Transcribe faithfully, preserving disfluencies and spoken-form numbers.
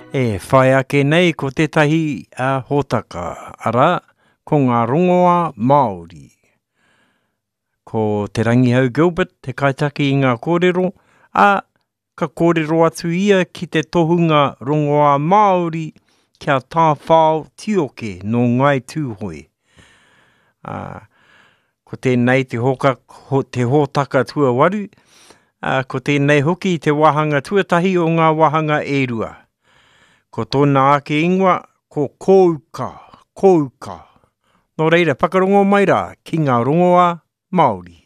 E whai ake nei ko tētahi a hōtaka, ara, ko ngā rongoā Māori. Ko te Rangihau Gilbert, te kaitaki i ngā kōrero, a ka kōrero atu ia ki te tohunga rongoā Māori kia tā whao tioke no ngai tūhoi. Uh, ko tēnei te, hoka, ho, te hōtaka tua waru, uh, ko tēnei hoki te wahanga tuatahi o ngā wahanga e rua. Ko tōna ake ingoa, ko kouka, kouka. Nō reira, whakarongo mai rā ki ngā rongoā Māori.